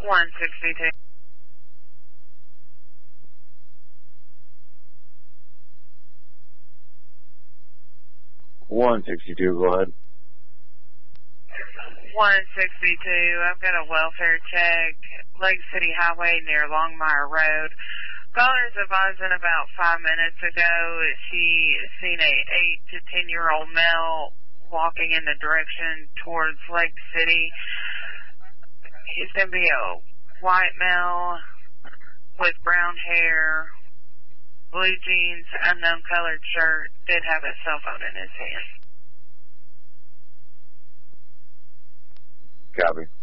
162. 162, go ahead. 162, I've got a welfare check, Lake City Highway near Longmire Road. Caller's advising about 5 minutes ago she seen a 8 to 10-year-old male walking in the direction towards Lake City. He's going to be a white male with brown hair, blue jeans, unknown colored shirt, did have a cell phone in his hand. Copy.